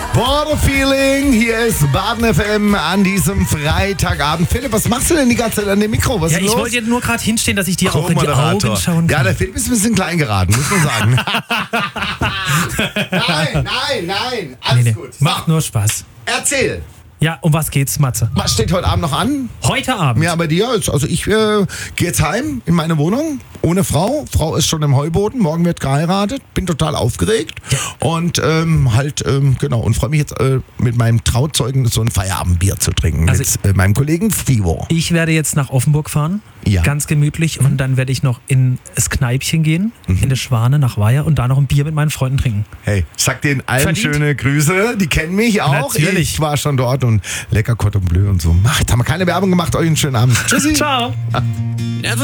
Border Feeling, hier ist Baden FM an diesem Freitagabend. Philipp, was machst du denn die ganze Zeit an dem Mikro? Was ist Ich los? wollte jetzt nur gerade hinstehen, dass ich dir auch in die Augen schauen kann. Ja, der Philipp ist ein bisschen klein geraten, muss man sagen. Nein, alles gut. So. Macht nur Spaß. Erzähl. Ja, um was geht's, Matze? Was steht heute Abend noch an? Heute Abend? Ja, bei dir? Also ich gehe jetzt heim in meine Wohnung, ohne Frau. Frau ist schon im Heuboden, morgen wird geheiratet. Bin total aufgeregt. Und genau. Und freue mich jetzt mit meinem Trauzeugen so ein Feierabendbier zu trinken. Also mit meinem Kollegen Fivo. Ich werde jetzt nach Offenburg fahren. Ja. Ganz gemütlich. Und dann werde ich noch in das Kneipchen gehen, in das Schwane nach Weiher und da noch ein Bier mit meinen Freunden trinken. Hey, sag denen allen Verdient. schöne Grüße. Die kennen mich auch. Natürlich. Ich war schon dort und lecker Cordon Bleu und so. Jetzt haben wir keine Werbung gemacht. Euch einen schönen Abend. Tschüssi. Ciao.